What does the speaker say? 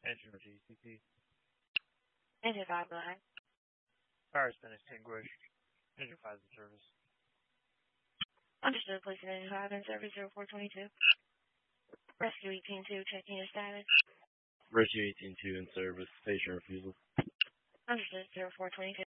Engine or GCP. Engine 5 line. Fire has been extinguished. Engine 5 is in service. Understood. Placing Engine 5 in service 0422. Rescue 18-2, checking your status. Rescue 18-2 in service. Station refusal. Understood. 0422.